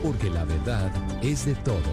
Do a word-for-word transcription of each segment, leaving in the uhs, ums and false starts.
porque la verdad es de todos.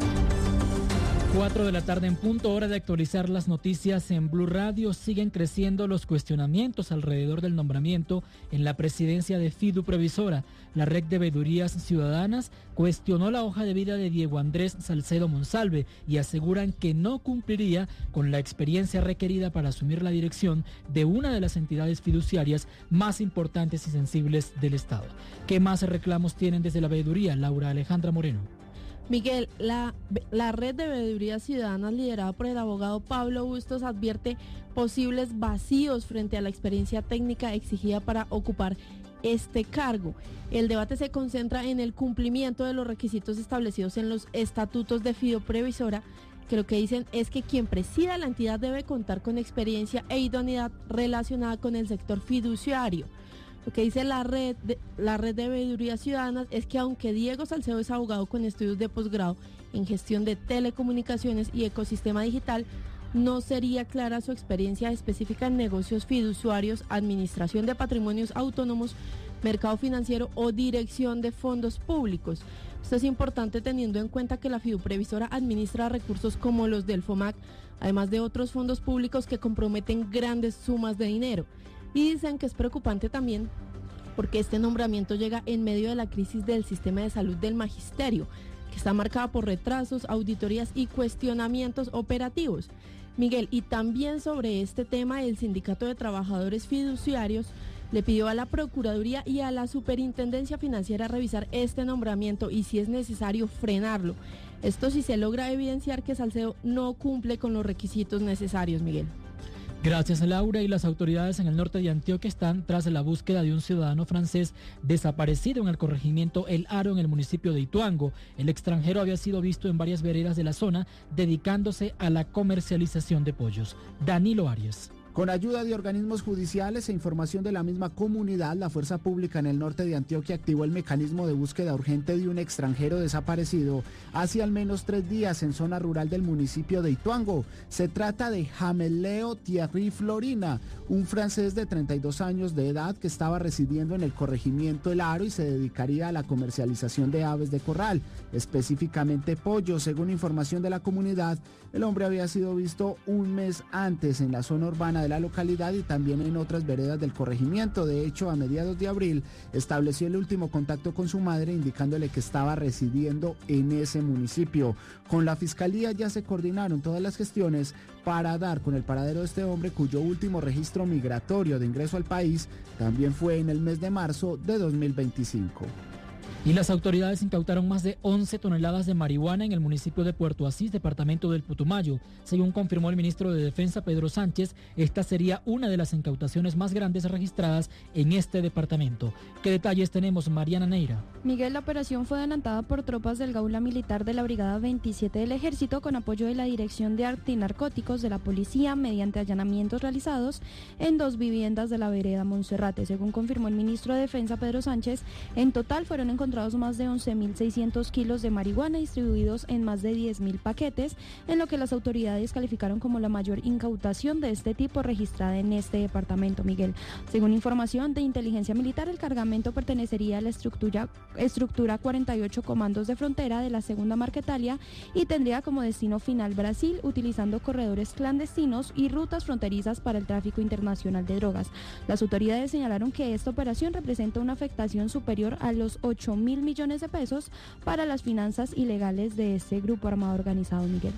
Cuatro de la tarde en punto, hora de actualizar las noticias en Blue Radio. Siguen creciendo los cuestionamientos alrededor del nombramiento en la presidencia de Fidu Previsora. La Red de Veedurías Ciudadanas cuestionó la hoja de vida de Diego Andrés Salcedo Monsalve y aseguran que no cumpliría con la experiencia requerida para asumir la dirección de una de las entidades fiduciarias más importantes y sensibles del Estado. ¿Qué más reclamos tienen desde la veeduría? Laura Alejandra Moreno. Miguel, la, la Red de Veedurías Ciudadanas liderada por el abogado Pablo Bustos advierte posibles vacíos frente a la experiencia técnica exigida para ocupar este cargo. El debate se concentra en el cumplimiento de los requisitos establecidos en los estatutos de Fidu Previsora, que lo que dicen es que quien presida la entidad debe contar con experiencia e idoneidad relacionada con el sector fiduciario. Lo que dice la red, de, la red de Veedurías Ciudadanas es que aunque Diego Salcedo es abogado con estudios de posgrado en gestión de telecomunicaciones y ecosistema digital, no sería clara su experiencia específica en negocios fiduciarios, administración de patrimonios autónomos, mercado financiero o dirección de fondos públicos. Esto es importante teniendo en cuenta que la Fidu Previsora administra recursos como los del FOMAC, además de otros fondos públicos que comprometen grandes sumas de dinero. Y dicen que es preocupante también porque este nombramiento llega en medio de la crisis del sistema de salud del magisterio, que está marcada por retrasos, auditorías y cuestionamientos operativos. Miguel, y también sobre este tema, el Sindicato de Trabajadores Fiduciarios le pidió a la Procuraduría y a la Superintendencia Financiera revisar este nombramiento y, si es necesario, frenarlo. Esto si se logra evidenciar que Salcedo no cumple con los requisitos necesarios, Miguel. Gracias, Laura. Y las autoridades en el norte de Antioquia están tras la búsqueda de un ciudadano francés desaparecido en el corregimiento El Aro, en el municipio de Ituango. El extranjero había sido visto en varias veredas de la zona dedicándose a la comercialización de pollos. Danilo Arias. Con ayuda de organismos judiciales e información de la misma comunidad, la Fuerza Pública en el norte de Antioquia activó el mecanismo de búsqueda urgente de un extranjero desaparecido hace al menos tres días en zona rural del municipio de Ituango. Se trata de Jameleo Thierry Florina, un francés de treinta y dos años de edad que estaba residiendo en el corregimiento El Aro y se dedicaría a la comercialización de aves de corral, específicamente pollos. Según información de la comunidad, el hombre había sido visto un mes antes en la zona urbana de la localidad y también en otras veredas del corregimiento. De hecho, a mediados de abril estableció el último contacto con su madre, indicándole que estaba residiendo en ese municipio. Con la fiscalía ya se coordinaron todas las gestiones para dar con el paradero de este hombre, cuyo último registro migratorio de ingreso al país también fue en el mes de marzo de dos mil veinticinco. Y las autoridades incautaron más de once toneladas de marihuana en el municipio de Puerto Asís, departamento del Putumayo. Según confirmó el ministro de Defensa, Pedro Sánchez, esta sería una de las incautaciones más grandes registradas en este departamento. ¿Qué detalles tenemos, Mariana Neira? Miguel, la operación fue adelantada por tropas del Gaula Militar de la Brigada veintisiete del Ejército con apoyo de la Dirección de Antinarcóticos de la Policía mediante allanamientos realizados en dos viviendas de la vereda Monserrate. Según confirmó el ministro de Defensa, Pedro Sánchez, en total fueron encontrados más de once mil seiscientos kilos de marihuana distribuidos en más de diez mil paquetes, en lo que las autoridades calificaron como la mayor incautación de este tipo registrada en este departamento, Miguel. Según información de inteligencia militar, el cargamento pertenecería a la estructura, estructura cuarenta y ocho Comandos de Frontera de la Segunda Marquetalia y tendría como destino final Brasil, utilizando corredores clandestinos y rutas fronterizas para el tráfico internacional de drogas. Las autoridades señalaron que esta operación representa una afectación superior a los ocho mil millones de pesos para las finanzas ilegales de este grupo armado organizado, Miguel.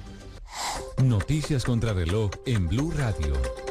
Noticias contra reloj en Blue Radio.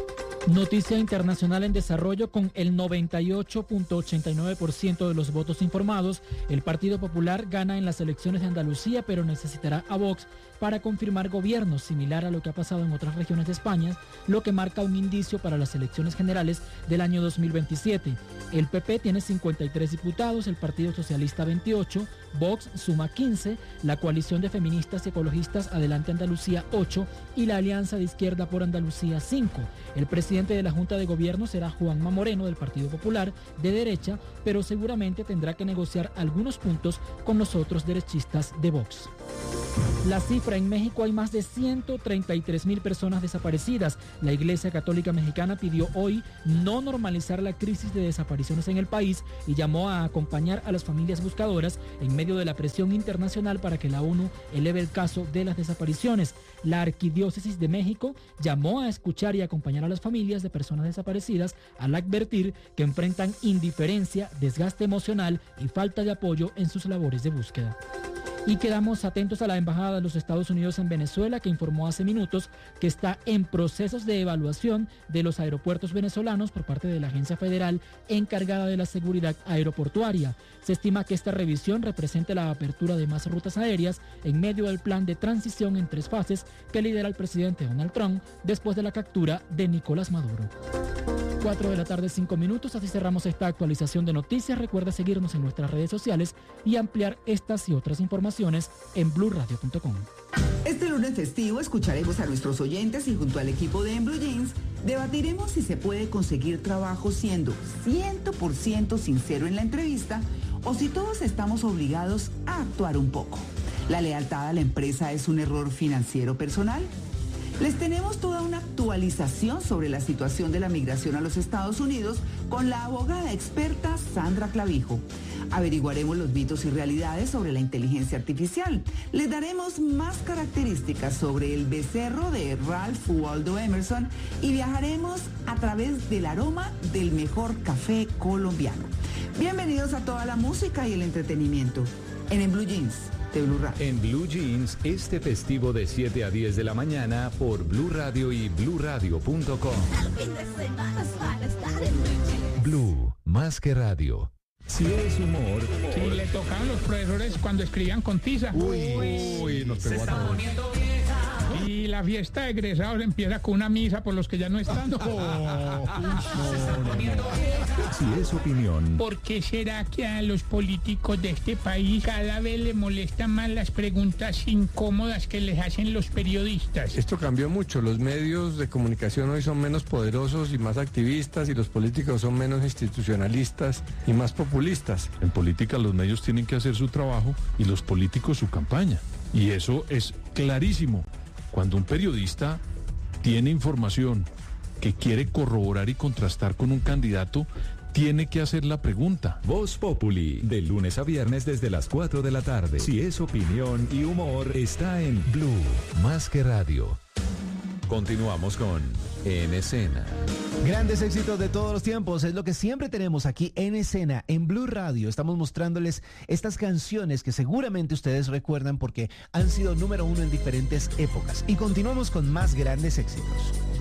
Noticia internacional en desarrollo: con el noventa y ocho punto ochenta y nueve por ciento de los votos informados, el Partido Popular gana en las elecciones de Andalucía, pero necesitará a Vox para confirmar gobierno, similar a lo que ha pasado en otras regiones de España, lo que marca un indicio para las elecciones generales del año dos mil veintisiete. El P P tiene cincuenta y tres diputados, el Partido Socialista veintiocho, Vox suma quince, la coalición de feministas y ecologistas Adelante Andalucía ocho y la Alianza de Izquierda por Andalucía cinco. El presidente de la Junta de Gobierno será Juanma Moreno, del Partido Popular, de derecha, pero seguramente tendrá que negociar algunos puntos con los otros derechistas de Vox. La cifra: en México hay más de ciento treinta y tres mil personas desaparecidas. La Iglesia Católica Mexicana pidió hoy no normalizar la crisis de desapariciones en el país y llamó a acompañar a las familias buscadoras en medio de la presión internacional para que la ONU eleve el caso de las desapariciones. La Arquidiócesis de México llamó a escuchar y acompañar a las familias de personas desaparecidas al advertir que enfrentan indiferencia, desgaste emocional y falta de apoyo en sus labores de búsqueda. Y quedamos atentos a la Embajada de los Estados Unidos en Venezuela, que informó hace minutos que está en procesos de evaluación de los aeropuertos venezolanos por parte de la agencia federal encargada de la seguridad aeroportuaria. Se estima que esta revisión represente la apertura de más rutas aéreas en medio del plan de transición en tres fases que lidera el presidente Donald Trump después de la captura de Nicolás Maduro. cuatro de la tarde, cinco minutos, así cerramos esta actualización de noticias. Recuerda seguirnos en nuestras redes sociales y ampliar estas y otras informaciones en blue radio punto com. Este lunes festivo escucharemos a nuestros oyentes y junto al equipo de En Blue Jeans debatiremos si se puede conseguir trabajo siendo cien por ciento sincero en la entrevista o si todos estamos obligados a actuar un poco. ¿La lealtad a la empresa es un error financiero personal? Les tenemos toda una actualización sobre la situación de la migración a los Estados Unidos con la abogada experta Sandra Clavijo. Averiguaremos los mitos y realidades sobre la inteligencia artificial. Les daremos más características sobre el becerro de Ralph Waldo Emerson y viajaremos a través del aroma del mejor café colombiano. Bienvenidos a toda la música y el entretenimiento en En Blue Jeans. En Blue Jeans, este festivo de siete a diez de la mañana por Blue Radio y blue radio punto com. Blue, más que radio. Si es humor... Sí, le tocaban los profesores cuando escribían con tiza. Uy, uy, nos pegó a todos. Y la fiesta de egresados empieza con una misa por los que ya no están. No, no, no. Si es opinión... ¿Por qué será que a los políticos de este país cada vez les molestan más las preguntas incómodas que les hacen los periodistas? Esto cambió mucho. Los medios de comunicación hoy son menos poderosos y más activistas y los políticos son menos institucionalistas y más populistas. En política los medios tienen que hacer su trabajo y los políticos su campaña. Y eso es clarísimo. Cuando un periodista tiene información que quiere corroborar y contrastar con un candidato, tiene que hacer la pregunta. Voz Populi, de lunes a viernes desde las cuatro de la tarde. Si es opinión y humor, está en Blue, más que radio. Continuamos con En Escena. Grandes éxitos de todos los tiempos, es lo que siempre tenemos aquí en Escena, en Blue Radio. Estamos mostrándoles estas canciones que seguramente ustedes recuerdan porque han sido número uno en diferentes épocas. Y continuamos con más grandes éxitos.